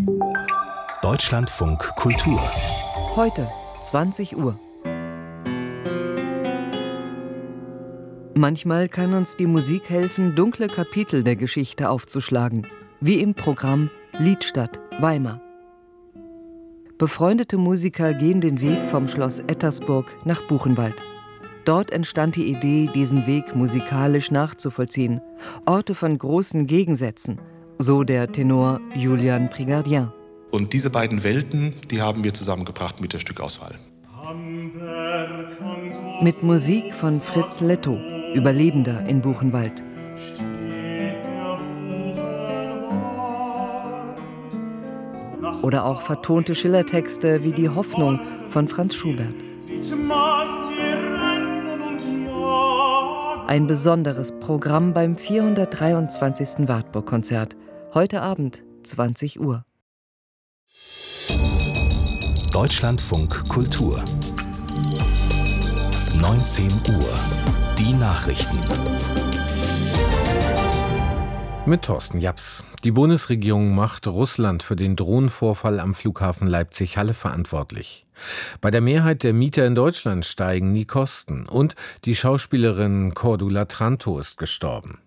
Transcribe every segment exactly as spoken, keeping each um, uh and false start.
Deutschlandfunk Kultur. Heute, zwanzig Uhr. Manchmal kann uns die Musik helfen, dunkle Kapitel der Geschichte aufzuschlagen, wie im Programm Liedstadt, Weimar. Befreundete Musiker gehen den Weg vom Schloss Ettersburg nach Buchenwald. Dort entstand die Idee, diesen Weg musikalisch nachzuvollziehen. Orte von großen Gegensätzen, so der Tenor Julian Prigardien. Und diese beiden Welten, die haben wir zusammengebracht mit der Stückauswahl. Mit Musik von Fritz Lettow, Überlebender in Buchenwald. Oder auch vertonte Schillertexte wie Die Hoffnung von Franz Schubert. Ein besonderes Programm beim vierhundertdreiundzwanzigsten Wartburg-Konzert. Heute Abend, zwanzig Uhr. Deutschlandfunk Kultur. neunzehn Uhr. Die Nachrichten. Mit Thorsten Japs. Die Bundesregierung macht Russland für den Drohnenvorfall am Flughafen Leipzig-Halle verantwortlich. Bei der Mehrheit der Mieter in Deutschland steigen die Kosten und die Schauspielerin Cordula Trantow ist gestorben.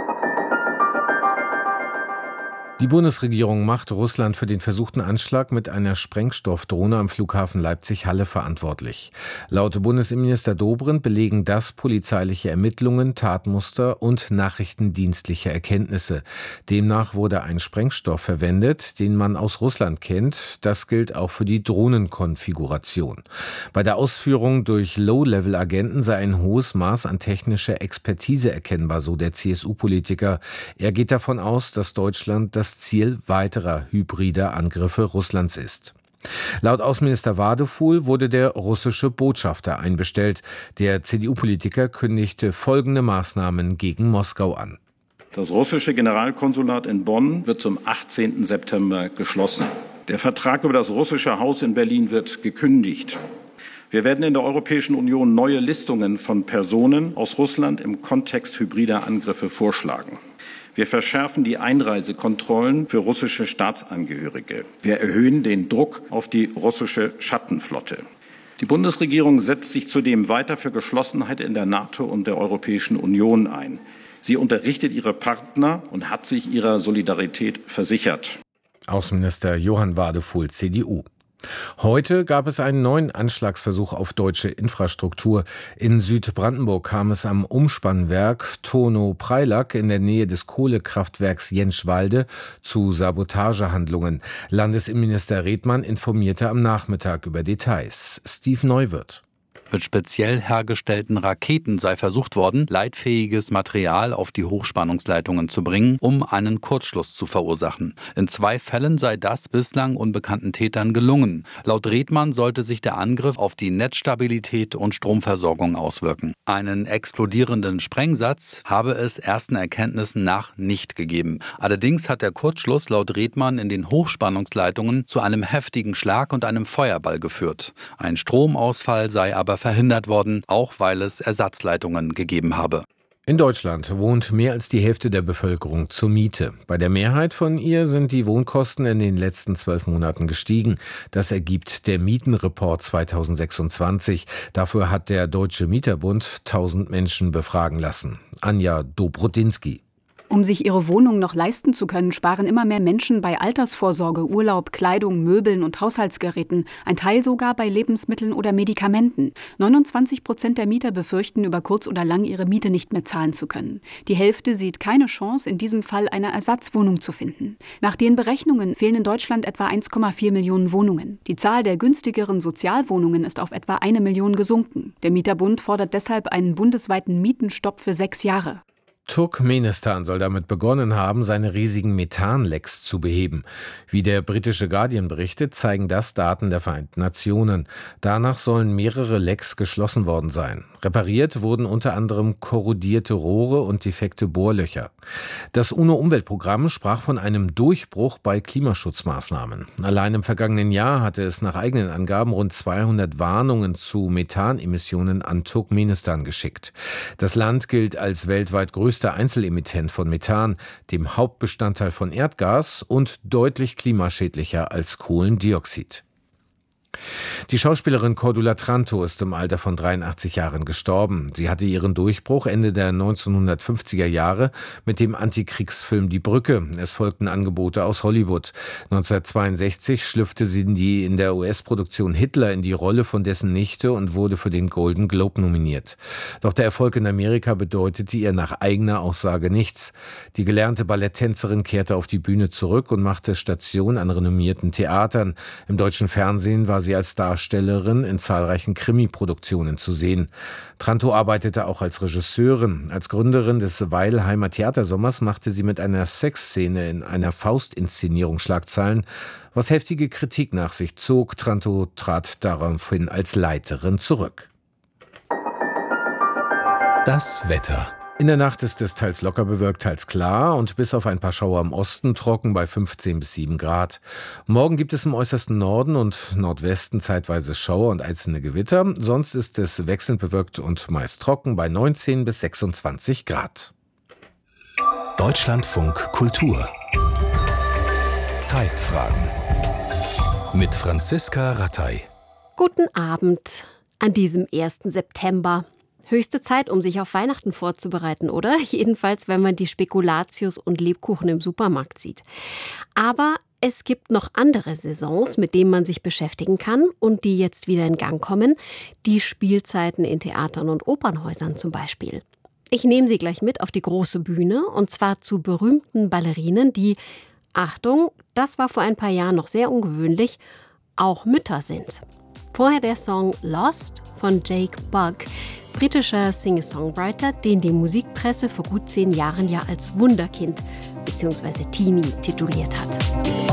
Die Bundesregierung macht Russland für den versuchten Anschlag mit einer Sprengstoffdrohne am Flughafen Leipzig-Halle verantwortlich. Laut Bundesinnenminister Dobrindt belegen das polizeiliche Ermittlungen, Tatmuster und nachrichtendienstliche Erkenntnisse. Demnach wurde ein Sprengstoff verwendet, den man aus Russland kennt. Das gilt auch für die Drohnenkonfiguration. Bei der Ausführung durch Low-Level-Agenten sei ein hohes Maß an technischer Expertise erkennbar, so der C S U-Politiker. Er geht davon aus, dass Deutschland das Ziel weiterer hybrider Angriffe Russlands ist. Laut Außenminister Wadefuhl wurde der russische Botschafter einbestellt. Der C D U-Politiker kündigte folgende Maßnahmen gegen Moskau an. Das russische Generalkonsulat in Bonn wird zum achtzehnten September geschlossen. Der Vertrag über das russische Haus in Berlin wird gekündigt. Wir werden in der Europäischen Union neue Listungen von Personen aus Russland im Kontext hybrider Angriffe vorschlagen. Wir verschärfen die Einreisekontrollen für russische Staatsangehörige. Wir erhöhen den Druck auf die russische Schattenflotte. Die Bundesregierung setzt sich zudem weiter für Geschlossenheit in der NATO und der Europäischen Union ein. Sie unterrichtet ihre Partner und hat sich ihrer Solidarität versichert. Außenminister Johann Wadefuhl, C D U. Heute gab es einen neuen Anschlagsversuch auf deutsche Infrastruktur. In Südbrandenburg kam es am Umspannwerk Tono-Preilack in der Nähe des Kohlekraftwerks Jenschwalde zu Sabotagehandlungen. Landesinnenminister Redmann informierte am Nachmittag über Details. Steve Neuwirth. Mit speziell hergestellten Raketen sei versucht worden, leitfähiges Material auf die Hochspannungsleitungen zu bringen, um einen Kurzschluss zu verursachen. In zwei Fällen sei das bislang unbekannten Tätern gelungen. Laut Redmann sollte sich der Angriff auf die Netzstabilität und Stromversorgung auswirken. Einen explodierenden Sprengsatz habe es ersten Erkenntnissen nach nicht gegeben. Allerdings hat der Kurzschluss laut Redmann in den Hochspannungsleitungen zu einem heftigen Schlag und einem Feuerball geführt. Ein Stromausfall sei aber verhindert worden, auch weil es Ersatzleitungen gegeben habe. In Deutschland wohnt mehr als die Hälfte der Bevölkerung zur Miete. Bei der Mehrheit von ihr sind die Wohnkosten in den letzten zwölf Monaten gestiegen. Das ergibt der Mietenreport zweitausendsechsundzwanzig. Dafür hat der Deutsche Mieterbund tausend Menschen befragen lassen. Anja Dobrodinsky. Um sich ihre Wohnung noch leisten zu können, sparen immer mehr Menschen bei Altersvorsorge, Urlaub, Kleidung, Möbeln und Haushaltsgeräten, ein Teil sogar bei Lebensmitteln oder Medikamenten. neunundzwanzig Prozent der Mieter befürchten, über kurz oder lang ihre Miete nicht mehr zahlen zu können. Die Hälfte sieht keine Chance, in diesem Fall eine Ersatzwohnung zu finden. Nach den Berechnungen fehlen in Deutschland etwa eins Komma vier Millionen Wohnungen. Die Zahl der günstigeren Sozialwohnungen ist auf etwa eine Million gesunken. Der Mieterbund fordert deshalb einen bundesweiten Mietenstopp für sechs Jahre. Turkmenistan soll damit begonnen haben, seine riesigen Methanlecks zu beheben. Wie der britische Guardian berichtet, zeigen das Daten der Vereinten Nationen. Danach sollen mehrere Lecks geschlossen worden sein. Repariert wurden unter anderem korrodierte Rohre und defekte Bohrlöcher. Das UNO-Umweltprogramm sprach von einem Durchbruch bei Klimaschutzmaßnahmen. Allein im vergangenen Jahr hatte es nach eigenen Angaben rund zweihundert Warnungen zu Methanemissionen an Turkmenistan geschickt. Das Land gilt als weltweit größter Einzelemittent von Methan, dem Hauptbestandteil von Erdgas und deutlich klimaschädlicher als Kohlendioxid. Die Schauspielerin Cordula Trantow ist im Alter von dreiundachtzig Jahren gestorben. Sie hatte ihren Durchbruch Ende der neunzehnhundertfünfziger Jahre mit dem Antikriegsfilm Die Brücke. Es folgten Angebote aus Hollywood. neunzehnhundertzweiundsechzig schlüpfte sie in, die, in der U S-Produktion Hitler in die Rolle von dessen Nichte und wurde für den Golden Globe nominiert. Doch der Erfolg in Amerika bedeutete ihr nach eigener Aussage nichts. Die gelernte Balletttänzerin kehrte auf die Bühne zurück und machte Station an renommierten Theatern. Im deutschen Fernsehen war sie als Darstellerin in zahlreichen Krimi-Produktionen zu sehen. Trantow arbeitete auch als Regisseurin. Als Gründerin des Weilheimer Theatersommers machte sie mit einer Sexszene in einer Faust-Inszenierung Schlagzeilen, was heftige Kritik nach sich zog. Trantow trat daraufhin als Leiterin zurück. Das Wetter. In der Nacht ist es teils locker bewölkt, teils klar und bis auf ein paar Schauer im Osten trocken bei fünfzehn bis sieben Grad. Morgen gibt es im äußersten Norden und Nordwesten zeitweise Schauer und einzelne Gewitter. Sonst ist es wechselnd bewölkt und meist trocken bei neunzehn bis sechsundzwanzig Grad. Deutschlandfunk Kultur. Zeitfragen. Mit Franziska Rattay. Guten Abend an diesem ersten September. Höchste Zeit, um sich auf Weihnachten vorzubereiten, oder? Jedenfalls, wenn man die Spekulatius und Lebkuchen im Supermarkt sieht. Aber es gibt noch andere Saisons, mit denen man sich beschäftigen kann und die jetzt wieder in Gang kommen. Die Spielzeiten in Theatern und Opernhäusern zum Beispiel. Ich nehme Sie gleich mit auf die große Bühne und zwar zu berühmten Ballerinen, die, Achtung, das war vor ein paar Jahren noch sehr ungewöhnlich, auch Mütter sind. Vorher der Song Lost von Jake Bugg, britischer Singer-Songwriter, den die Musikpresse vor gut zehn Jahren ja als Wunderkind bzw. Teenie tituliert hat.